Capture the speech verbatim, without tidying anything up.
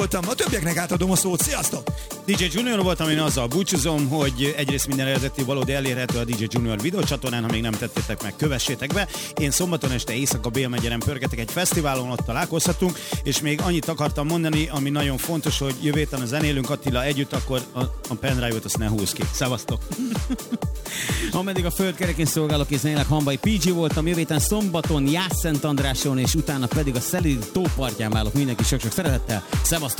voltam, a többieknek átadom a szót, sziasztok! dé dzsé Junior voltam, én azzal búcsúzom, hogy egyrészt minden eredeti valódi elérhető a dé dzsé Junior videócsatornán, ha még nem tettétek meg, kövessétek be. Én szombaton este éjszaka Bél megyeren pörgetek egy fesztiválon, ott találkozhatunk, és még annyit akartam mondani, ami nagyon fontos, hogy jövő héten a zenélünk Attila együtt, akkor a, a pendrive-ot azt ne húzz ki. Szevasztok! Ameddig a földkerekén szolgálok és zenélek, Hambai pé gé voltam, jövő héten szombaton Jász Szent Andráson, és utána pedig a Szelíd tópartján válok mindenki sok-sok szeretettel. Szevasztok!